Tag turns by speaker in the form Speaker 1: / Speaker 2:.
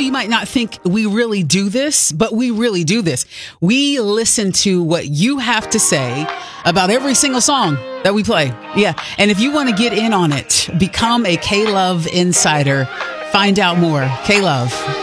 Speaker 1: you might not think we really do this, but we really do this. We listen to what you have to say about every single song that we play. Yeah. And if you want to get in on it, become a K-Love insider. Find out more. K-Love.